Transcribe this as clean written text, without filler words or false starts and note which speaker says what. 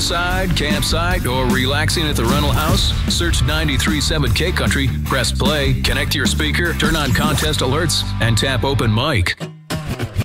Speaker 1: Poolside, campsite, or relaxing at the rental house? Search 93.7 K Country, press play, connect your speaker, turn on contest alerts, and tap open mic.